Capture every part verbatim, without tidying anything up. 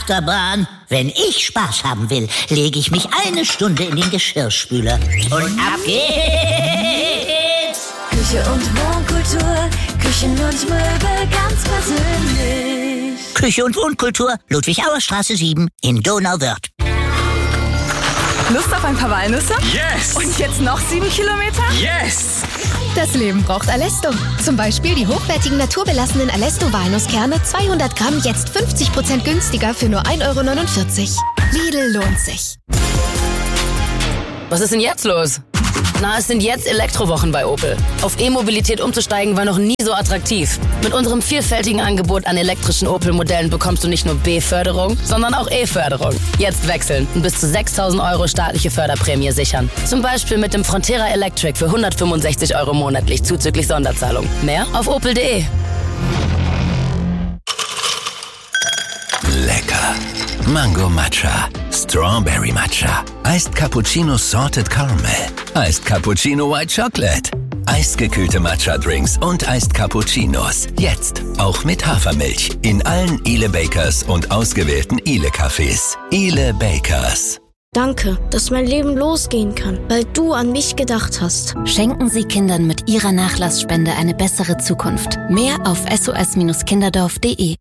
Achterbahn. Wenn ich Spaß haben will, lege ich mich eine Stunde in den Geschirrspüler. Und ab geht's! Küche und Wohnkultur, Küchen und Möbel ganz persönlich. Küche und Wohnkultur, Ludwig-Auer-Straße sieben in Donauwörth. Lust auf ein paar Walnüsse? Yes! Und jetzt noch sieben Kilometer? Yes! Das Leben braucht Alesto. Zum Beispiel die hochwertigen naturbelassenen Alesto-Walnusskerne, zweihundert Gramm, jetzt fünfzig Prozent günstiger für nur ein Euro neunundvierzig. Lidl lohnt sich. Was ist denn jetzt los? Na, es sind jetzt Elektrowochen bei Opel. Auf E-Mobilität umzusteigen war noch nie so attraktiv. Mit unserem vielfältigen Angebot an elektrischen Opel-Modellen bekommst du nicht nur B-Förderung, sondern auch E-Förderung. Jetzt wechseln und bis zu sechstausend Euro staatliche Förderprämie sichern. Zum Beispiel mit dem Frontera Electric für hundertfünfundsechzig Euro monatlich zuzüglich Sonderzahlung. Mehr auf opel punkt de. Lecker. Mango Matcha, Strawberry Matcha, Iced Cappuccino Salted Caramel, Iced Cappuccino White Chocolate, eisgekühlte Matcha-Drinks und Iced Cappuccinos. Jetzt auch mit Hafermilch in allen Ile Bakers und ausgewählten Ile Cafés. Ile Bakers. Danke, dass mein Leben losgehen kann, weil du an mich gedacht hast. Schenken Sie Kindern mit Ihrer Nachlassspende eine bessere Zukunft. Mehr auf s o s kinderdorf punkt de.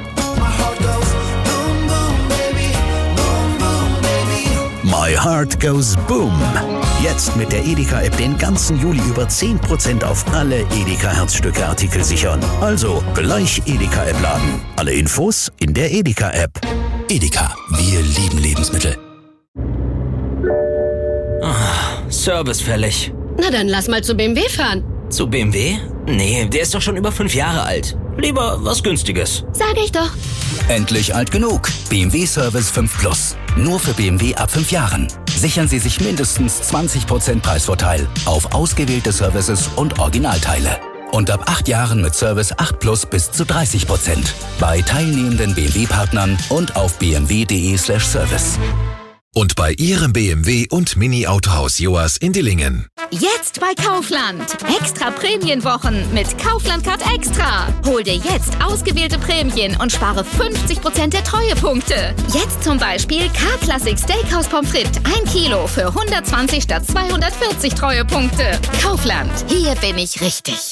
My Heart Goes Boom. Jetzt mit der Edeka-App den ganzen Juli über zehn Prozent auf alle Edeka-Herzstücke-Artikel sichern. Also gleich Edeka-App laden. Alle Infos in der Edeka-App. Edeka, wir lieben Lebensmittel. Oh, Service fällig. Na dann lass mal zu B M W fahren. Zu B M W? Nee, der ist doch schon über fünf Jahre alt. Lieber was Günstiges. Sag ich doch. Endlich alt genug. B M W Service fünf Plus. Nur für B M W ab fünf Jahren. Sichern Sie sich mindestens zwanzig Prozent Preisvorteil auf ausgewählte Services und Originalteile. Und ab acht Jahren mit Service acht Plus bis zu dreißig Prozent. Bei teilnehmenden B M W-Partnern und auf b m w punkt de slash service. Und bei Ihrem B M W und Mini-Autohaus Joas in Dillingen. Jetzt bei Kaufland. Extra Prämienwochen mit Kaufland Card Extra. Hol dir jetzt ausgewählte Prämien und spare fünfzig Prozent der Treuepunkte. Jetzt zum Beispiel K-Classic Steakhouse Pommes frites ein Kilo für hundertzwanzig statt zweihundertvierzig Treuepunkte. Kaufland. Hier bin ich richtig.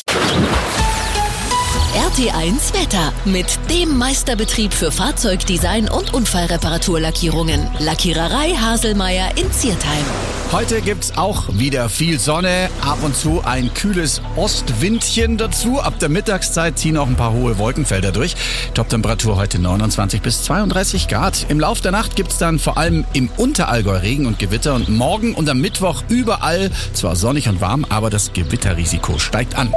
R T eins Wetter mit dem Meisterbetrieb für Fahrzeugdesign und Unfallreparaturlackierungen. Lackiererei Haselmeier in Ziertheim. Heute gibt's auch wieder viel Sonne, ab und zu ein kühles Ostwindchen dazu. Ab der Mittagszeit ziehen auch ein paar hohe Wolkenfelder durch. Toptemperatur heute neunundzwanzig bis zweiunddreißig Grad. Im Lauf der Nacht gibt's dann vor allem im Unterallgäu Regen und Gewitter. Und morgen und am Mittwoch überall zwar sonnig und warm, aber das Gewitterrisiko steigt an.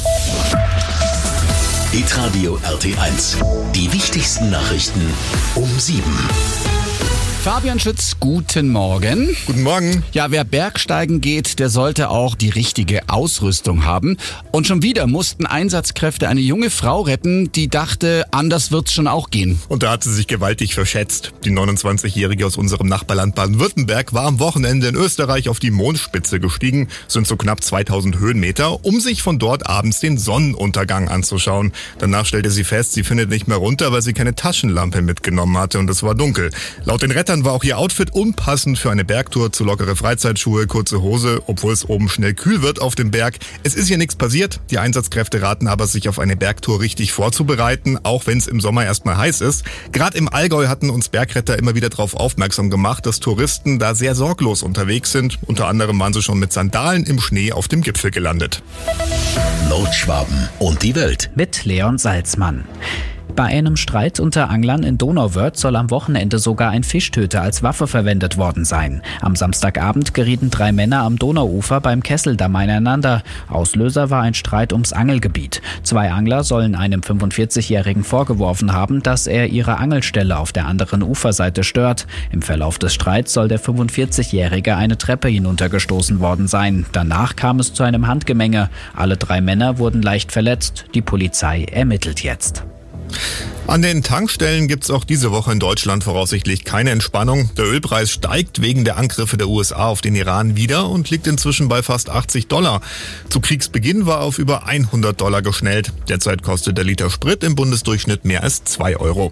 Hitradio R T eins. Die wichtigsten Nachrichten um sieben. Fabian Schütz, guten Morgen. Guten Morgen. Ja, wer Bergsteigen geht, der sollte auch die richtige Ausrüstung haben. Und schon wieder mussten Einsatzkräfte eine junge Frau retten, die dachte, anders wird's schon auch gehen. Und da hat sie sich gewaltig verschätzt. Die neunundzwanzigjährige aus unserem Nachbarland Baden-Württemberg war am Wochenende in Österreich auf die Mondspitze gestiegen, sind so knapp zweitausend Höhenmeter, um sich von dort abends den Sonnenuntergang anzuschauen. Danach stellte sie fest, sie findet nicht mehr runter, weil sie keine Taschenlampe mitgenommen hatte und es war dunkel. Laut den Rettern war auch ihr Outfit unpassend für eine Bergtour, zu lockere Freizeitschuhe, kurze Hose, obwohl es oben schnell kühl wird auf dem Berg. Es ist hier nichts passiert. Die Einsatzkräfte raten aber, sich auf eine Bergtour richtig vorzubereiten, auch wenn es im Sommer erstmal heiß ist. Gerade im Allgäu hatten uns Bergretter immer wieder darauf aufmerksam gemacht, dass Touristen da sehr sorglos unterwegs sind. Unter anderem waren sie schon mit Sandalen im Schnee auf dem Gipfel gelandet. Nordschwaben und die Welt. Mit Leon Salzmann. Bei einem Streit unter Anglern in Donauwörth soll am Wochenende sogar ein Fischtöter als Waffe verwendet worden sein. Am Samstagabend gerieten drei Männer am Donauufer beim Kesseldamm aneinander. Auslöser war ein Streit ums Angelgebiet. Zwei Angler sollen einem fünfundvierzigjährigen vorgeworfen haben, dass er ihre Angelstelle auf der anderen Uferseite stört. Im Verlauf des Streits soll der fünfundvierzigjährige eine Treppe hinuntergestoßen worden sein. Danach kam es zu einem Handgemenge. Alle drei Männer wurden leicht verletzt. Die Polizei ermittelt jetzt. An den Tankstellen gibt's auch diese Woche in Deutschland voraussichtlich keine Entspannung. Der Ölpreis steigt wegen der Angriffe der U S A auf den Iran wieder und liegt inzwischen bei fast achtzig Dollar. Zu Kriegsbeginn war er auf über hundert Dollar geschnellt. Derzeit kostet der Liter Sprit im Bundesdurchschnitt mehr als zwei Euro.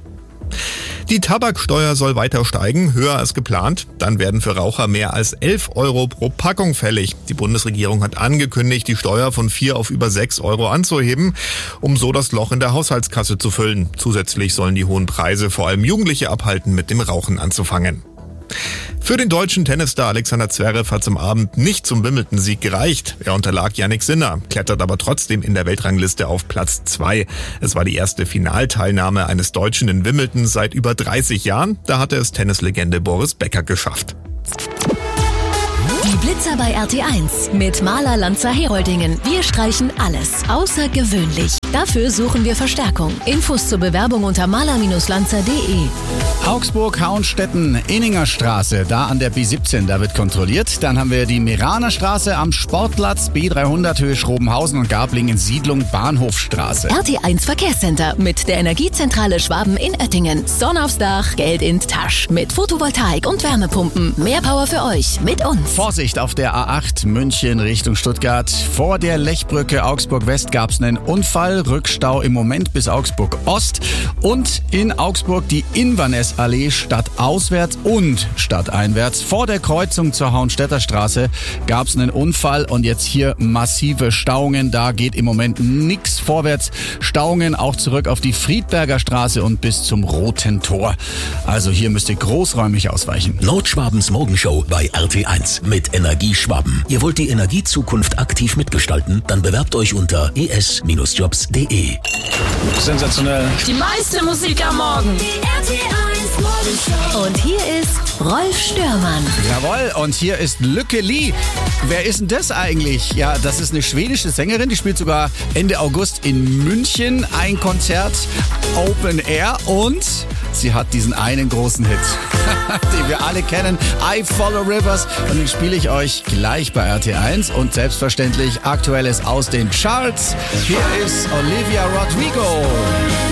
Die Tabaksteuer soll weiter steigen, höher als geplant. Dann werden für Raucher mehr als elf Euro pro Packung fällig. Die Bundesregierung hat angekündigt, die Steuer von vier auf über sechs Euro anzuheben, um so das Loch in der Haushaltskasse zu füllen. Zusätzlich sollen die hohen Preise vor allem Jugendliche abhalten, mit dem Rauchen anzufangen. Für den deutschen Tennisstar Alexander Zverev hat zum Abend nicht zum Wimbledon-Sieg gereicht. Er unterlag Jannik Sinner, klettert aber trotzdem in der Weltrangliste auf Platz zwei. Es war die erste Finalteilnahme eines Deutschen in Wimbledon seit über dreißig Jahren. Da hatte es Tennislegende Boris Becker geschafft. Die Blitzer bei R T eins mit Maler Lanza Heroldingen. Wir streichen alles außergewöhnlich. Dafür suchen wir Verstärkung. Infos zur Bewerbung unter maler Lanza punkt de. Augsburg, Hauenstetten, Inninger Straße, da an der B siebzehn, da wird kontrolliert. Dann haben wir die Meraner Straße am Sportplatz, B dreihundert Höhe Schrobenhausen und Garblingen Siedlung Bahnhofstraße. R T eins Verkehrscenter mit der Energiezentrale Schwaben in Oettingen. Sonne aufs Dach, Geld in Tasch. Mit Photovoltaik und Wärmepumpen. Mehr Power für euch mit uns. Vorsicht auf der A acht München Richtung Stuttgart. Vor der Lechbrücke Augsburg West gab es einen Unfall. Rückstau im Moment bis Augsburg Ost. Und in Augsburg die Inverness-Allee stadtauswärts und stadteinwärts. Vor der Kreuzung zur Hauenstädter Straße gab es einen Unfall und jetzt hier massive Stauungen. Da geht im Moment nichts vorwärts. Stauungen auch zurück auf die Friedberger Straße und bis zum Roten Tor. Also hier müsst ihr großräumig ausweichen. Nordschwabens Morgenshow bei R T eins mit Energie Schwaben. Ihr wollt die Energiezukunft aktiv mitgestalten? Dann bewerbt euch unter e s Jobs punkt de. Sensationell. Die meiste Musik am Morgen. Die R T eins Morgenshow. Und hier ist Rolf Störmann. Jawohl, und hier ist Lücke Lee. Wer ist denn das eigentlich? Ja, das ist eine schwedische Sängerin, die spielt sogar Ende August in München ein Konzert, Open Air, und sie hat diesen einen großen Hit, den wir alle kennen, I Follow Rivers, und den spiele ich euch gleich bei R T eins und selbstverständlich Aktuelles aus den Charts. Hier ist Olivia Rodrigo.